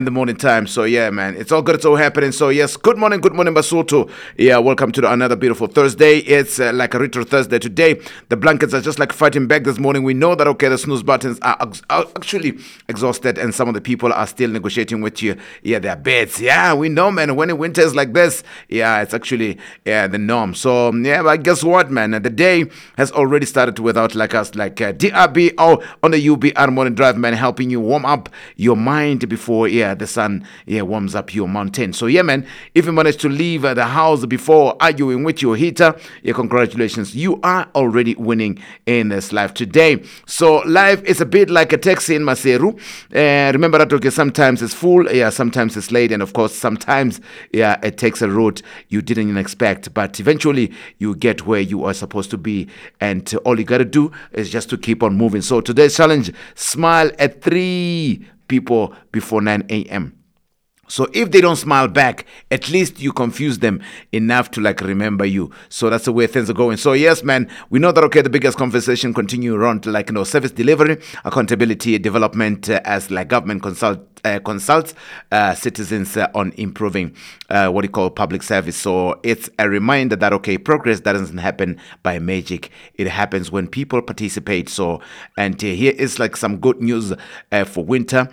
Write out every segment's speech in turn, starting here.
in the morning time. So yeah, man, it's all good. It's all happening. So yes, good morning, Basuto. Yeah, welcome to another beautiful Thursday. It's like a retro Thursday today. The blankets are just like fighting back this morning. We know that okay, the snooze buttons are actually exhausted, and some of the people are still negotiating with you. Yeah, their beds. Yeah, we know, man. When it winters like this, yeah, it's actually the norm. So yeah, but guess what, man? The day has already started without like us, like DRB on the UBR morning drive, man, helping you warm up your mind before the sun warms up your mountain. So yeah, man, if you managed to leave the house before arguing with your heater, congratulations, you are already winning in this life today. So life is a bit like a taxi in Maseru. Remember that okay, sometimes it's full, sometimes it's late, and of course sometimes it takes a route you didn't expect, but eventually you get where you are supposed to be, and all you gotta do is just to keep on moving. So today's challenge: smile at 3 people before 9 a.m. So if they don't smile back, at least you confuse them enough to like remember you. So that's the way things are going. So yes, man, we know that okay, the biggest conversation continue around like service delivery, accountability, development as like government consults citizens on improving what you call public service. So it's a reminder that okay, progress doesn't happen by magic. It happens when people participate. So and here is like some good news for winter.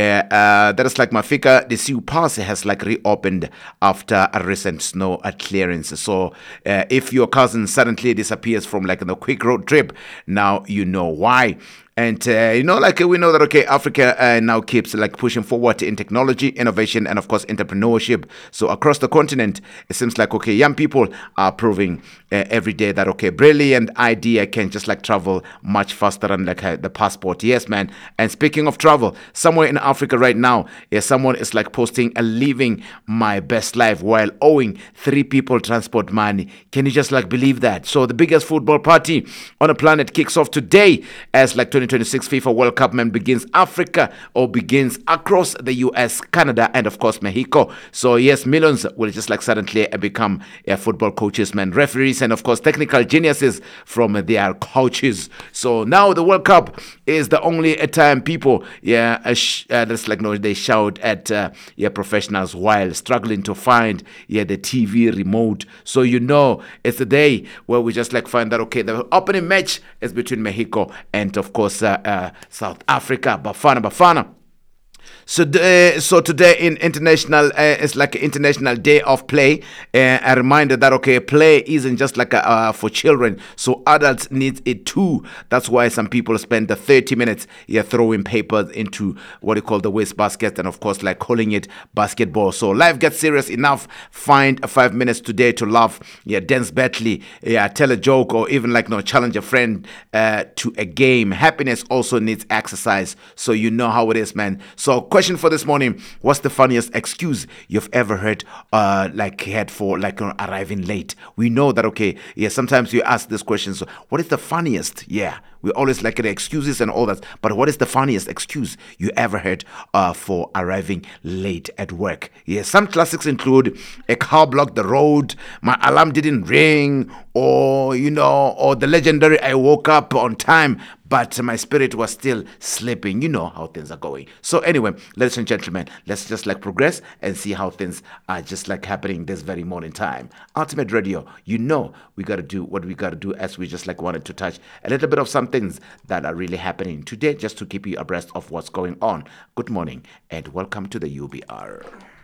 That is like Mafika, the Sioux Pass has like reopened after a recent snow clearance. So if your cousin suddenly disappears from like a quick road trip, now you know why. And like we know that okay, Africa now keeps like pushing forward in technology, innovation, and of course entrepreneurship. So across the continent, it seems like okay, young people are proving every day that okay, brilliant idea can just like travel much faster than like the passport. Yes, man. And speaking of travel, somewhere in Africa right now, someone is like posting a living my best life while owing 3 people transport money. Can you just like believe that? So the biggest football party on the planet kicks off today as like 2026 FIFA World Cup man begins across the US, Canada, and of course Mexico. So yes, millions will just like suddenly become football coaches, man, referees, and of course technical geniuses from their coaches. So now the World Cup is the only time people that's like no, they shout at professionals while struggling to find the TV remote. So you know it's the day where we just like find that okay, the opening match is between Mexico and of course South Africa. Bafana. So today in international, it's like an international day of play. A reminder that okay, play isn't just like for children. So adults need it too. That's why some people spend the 30 minutes throwing papers into what you call the waste basket, and of course like calling it basketball. So life gets serious enough. Find 5 minutes today to laugh. Dance badly. Tell a joke, or even like challenge a friend to a game. Happiness also needs exercise. So you know how it is, man. So question for this morning: what's the funniest excuse you've ever heard had for arriving late? We know that okay, sometimes you ask this question, so what is the funniest? We always like the excuses and all that, but what is the funniest excuse you ever heard for arriving late at work? Some classics include a car blocked the road, my alarm didn't ring, or or the legendary I woke up on time but my spirit was still sleeping. You know how things are going. So anyway, ladies and gentlemen, let's just like progress and see how things are just like happening this very morning time. Ultimate Radio, you know we got to do what we got to do, as we just like wanted to touch a little bit of some things that are really happening today, just to keep you abreast of what's going on. Good morning and welcome to the UBR.